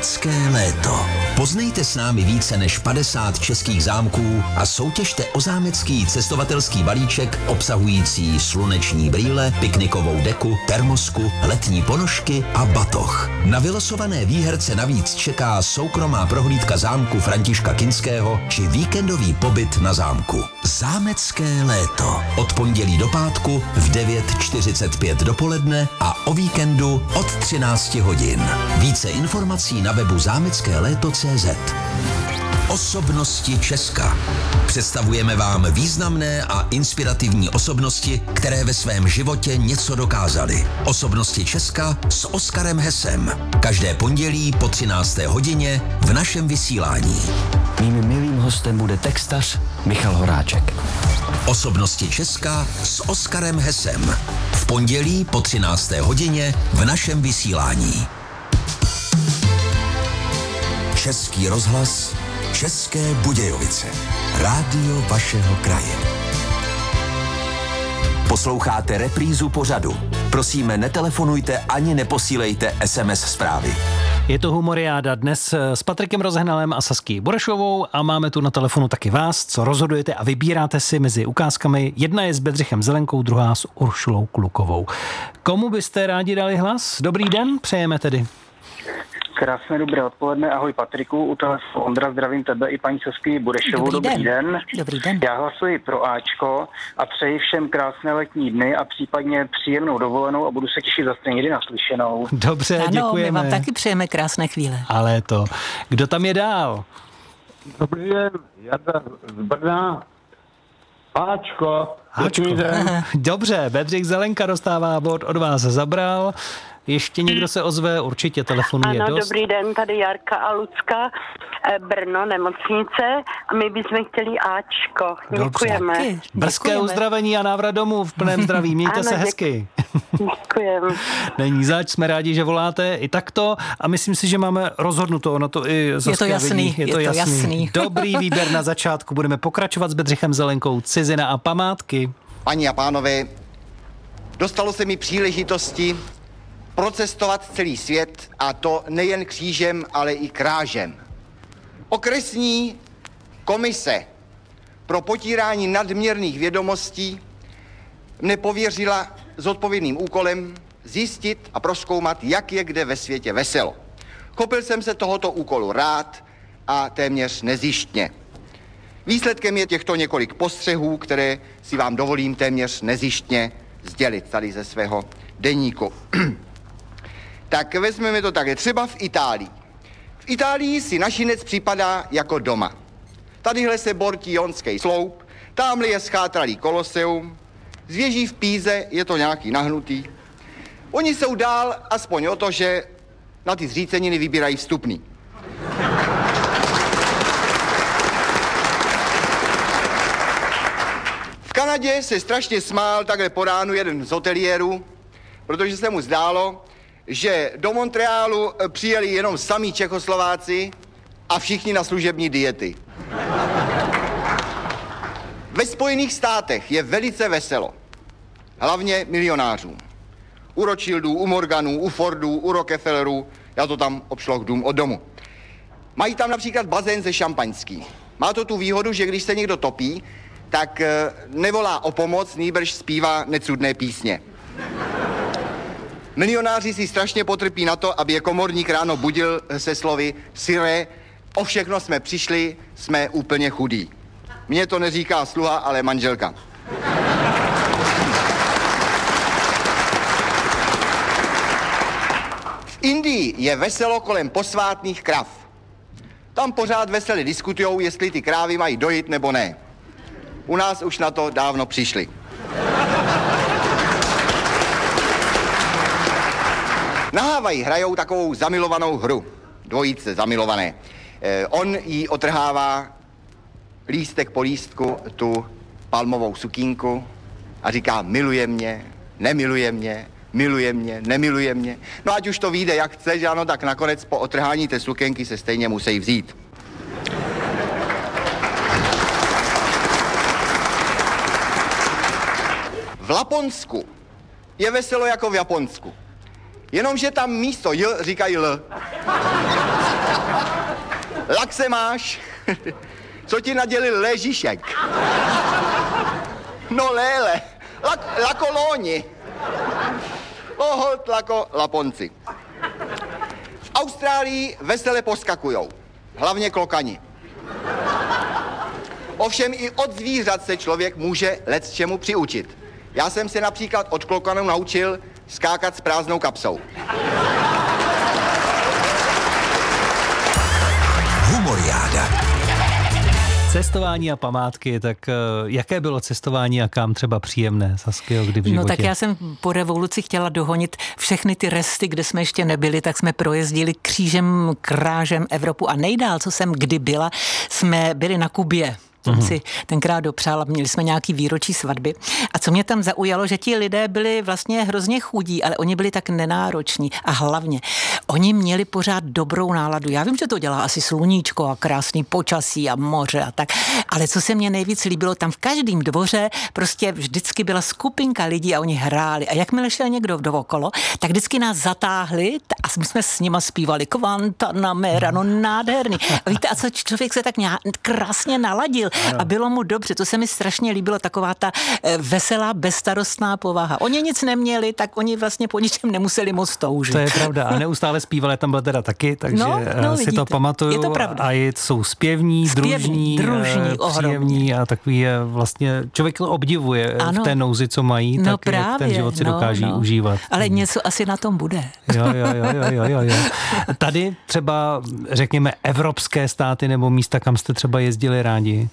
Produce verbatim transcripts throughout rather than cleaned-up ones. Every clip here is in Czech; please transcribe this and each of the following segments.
Zámecké léto. Poznejte s námi více než padesát českých zámků a soutěžte o zámecký cestovatelský balíček obsahující sluneční brýle, piknikovou deku, termosku, letní ponožky a batoh. Na vylosované výherce navíc čeká soukromá prohlídka zámku Františka Kinského či víkendový pobyt na zámku. Zámecké léto. Od pondělí do pátku v devět čtyřicet pět dopoledne a o víkendu od třináct hodin. Více informací na webu zámecké léto tečka cé zet. Osobnosti Česka. Představujeme vám významné a inspirativní osobnosti, které ve svém životě něco dokázaly. Osobnosti Česka s Oskarem Hesem. Každé pondělí po třinácté hodině v našem vysílání. Mým milým hostem bude textař Michal Horáček. Osobnosti Česka s Oskarem Hesem. V pondělí po třinácté hodině v našem vysílání. Český rozhlas, České Budějovice. Rádio vašeho kraje. Posloucháte reprízu pořadu. Prosíme, netelefonujte ani neposílejte es em es zprávy. Je to Humoriáda dnes s Patrikem Rozehnalem a Saský Burešovou a máme tu na telefonu taky vás, co rozhodujete a vybíráte si mezi ukázkami. Jedna je s Bedřichem Zelenkou, druhá s Uršulou Klukovou. Komu byste rádi dali hlas? Dobrý den, přejeme tedy. Krásné dobré odpoledne, ahoj Patriku, u telefonu Ondra, zdravím tebe i paní Sasky Burešovou, dobrý, dobrý den. den. Dobrý den. Já hlasuji pro Ačko a přeji všem krásné letní dny a případně příjemnou dovolenou a budu se těšit zase někdy naslyšenou. Dobře, ano, děkujeme. my vám taky přejeme krásné chvíle. Ale to, kdo tam je dál? Dobrý den, Jarda z Brna. Ačko. Ačko. Dobře, Bedřich Zelenka dostává bod, od vás zabral. Ještě někdo se ozve, určitě telefonuje ano, dost. Dobrý den, tady Jarka a Lucka, Brno, nemocnice a my bychom chtěli Ačko. Děkujeme. Dobře. Brzké uzdravení a návrat domů v plném zdraví. Mějte ano, se děk... hezky. Děkujeme. Není zač, jsme rádi, že voláte i takto a myslím si, že máme rozhodnuto, ono to i Saskia Je to jasný, vidí. Je, je to, to jasný. jasný. Dobrý výběr na začátku, budeme pokračovat s Bedřichem Zelenkou, Cizina a památky. Paní a pánové, dostalo se mi příležitosti procestovat celý svět, a to nejen křížem, ale i krážem. Okresní komise pro potírání nadměrných vědomostí mne pověřila zodpovědným úkolem zjistit a prozkoumat, jak je kde ve světě veselo. Chopil jsem se tohoto úkolu rád a téměř nezištně. Výsledkem je těchto několik postřehů, které si vám dovolím téměř nezištně sdělit tady ze svého deníku. Tak vezmeme to také třeba v Itálii. V Itálii si našinec připadá jako doma. Tadyhle se bortí Jonský sloup, támhle je schátralý Koloseum, z věží v Píze je to nějaký nahnutý. Oni jsou dál aspoň o to, že na ty zříceniny vybírají vstupný. V Kanadě se strašně smál takhle po ránu jeden z hoteliérů, protože se mu zdálo, že do Montrealu přijeli jenom samí Čechoslováci a všichni na služební diety. Ve Spojených státech je velice veselo. Hlavně milionářům. U Rothschildů, u Morganů, u Fordů, u Rockefellerů, já to tam obšloh dům od domu. Mají tam například bazén ze šampaňským. Má to tu výhodu, že když se někdo topí, tak nevolá o pomoc, nýbrž zpívá necudné písně. Milionáři si strašně potrpí na to, aby je komorník ráno budil se slovy Sire, o všechno jsme přišli, jsme úplně chudí. Mně to neříká sluha, ale manželka. V Indii je veselo kolem posvátných krav. Tam pořád veselě diskutujou, jestli ty krávy mají dojít nebo ne. U nás už na to dávno přišli. Na Havaji hrajou takovou zamilovanou hru. Dvojice zamilované. Eh, on jí otrhává lístek po lístku tu palmovou sukínku a říká miluje mě, nemiluje mě, miluje mě, nemiluje mě. No ať už to vyjde jak chce, že ano, tak nakonec po otrhání té sukénky se stejně musí vzít. V Laponsku je veselo jako v Japonsku. Jenomže tam místo J říkají L. lak se máš, co ti nadělil Léžišek? No léle, lak, lakolóni. Loholt lako laponci. V Austrálii vesele poskakujou, hlavně klokani. Ovšem i od zvířat se člověk může lecčemu přiučit. Já jsem se například od klokanů naučil skákat s prázdnou kapsou. Humoriáda. Cestování a památky, tak jaké bylo cestování a kam třeba příjemné, Saskio, kdy v životě? No tak já jsem po revoluci chtěla dohonit všechny ty resty, kde jsme ještě nebyli, tak jsme projezdili křížem, krážem Evropu a nejdál, co jsem kdy byla, jsme byli na Kubě. Jsem si tenkrát dopřála, měli jsme nějaký výročí svatby. A co mě tam zaujalo, že ti lidé byli vlastně hrozně chudí, ale oni byli tak nenároční. A hlavně, oni měli pořád dobrou náladu. Já vím, že to dělá asi sluníčko a krásný počasí a moře a tak. Ale co se mně nejvíc líbilo, tam v každém dvoře prostě vždycky byla skupinka lidí a oni hráli. A jakmile šel někdo dovokolo, tak vždycky nás zatáhli a my jsme s nima zpívali Guantanamera, no nádherný. A víte, a co člověk se tak nějak krásně naladil. A bylo mu dobře, to se mi strašně líbilo, taková ta veselá, bezstarostná povaha. Oni nic neměli, tak oni vlastně po ničem nemuseli moc toužit. To je pravda a neustále zpívali, tam byl teda taky, takže no, no, si vidíte, to pamatuju. Je to pravda. A je, jsou zpěvní, zpěvní družní, družní příjemní a takový je vlastně, člověk obdivuje ano. v té nouzi, co mají, no tak právě, jak ten život si no, dokáží no. užívat. Ale něco asi na tom bude. Jo, jo, jo, jo, jo, jo. Tady třeba, řekněme, evropské státy nebo místa, kam jste třeba jezdili rádi?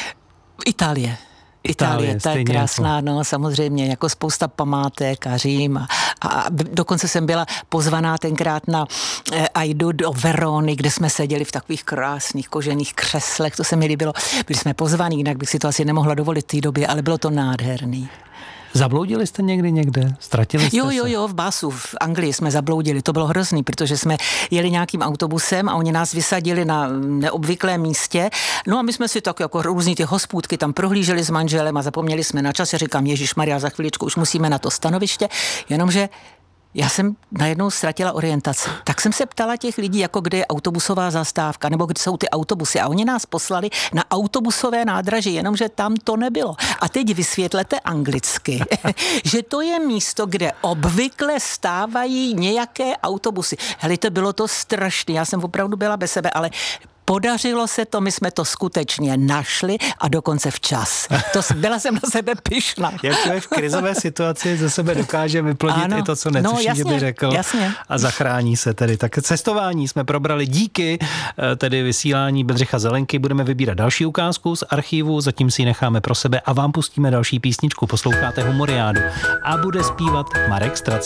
Itálie. Itálie, ta je krásná, jako... no samozřejmě, jako spousta památek a Řím a, a dokonce jsem byla pozvaná tenkrát na eh, Aidu do Verony, kde jsme seděli v takových krásných kožených křeslech, to se mi líbilo. Byli jsme pozvaní, jinak bych si to asi nemohla dovolit v té době, ale bylo to nádherný. Zabloudili jste někdy někde? Ztratili jste Jo, jo, se? jo, v Basu, v Anglii jsme zabloudili. To bylo hrozný, protože jsme jeli nějakým autobusem a oni nás vysadili na neobvyklém místě. No a my jsme si tak jako různý ty hospůdky tam prohlíželi s manželem a zapomněli jsme na čas. Já říkám, Ježišmarja, za chviličku už musíme na to stanoviště, jenomže já jsem najednou ztratila orientaci. Tak jsem se ptala těch lidí, jako kde je autobusová zastávka, nebo kde jsou ty autobusy. A oni nás poslali na autobusové nádraží, jenomže tam to nebylo. A teď vysvětlete anglicky, že to je místo, kde obvykle stávají nějaké autobusy. Helejte, bylo to strašné. Já jsem opravdu byla bez sebe, ale podařilo se to, my jsme to skutečně našli a dokonce včas. To byla jsem na sebe pyšná. Jak člověk v krizové situaci ze sebe dokáže vyplodit ano. i to, co netuší, no, jasně, že by řekl. Jasně. A zachrání se tedy. Tak cestování jsme probrali díky tedy vysílání Bedřicha Zelenky. Budeme vybírat další ukázku z archivu, zatím si ji necháme pro sebe a vám pustíme další písničku. Posloucháte Humoriádu a bude zpívat Marek Straci.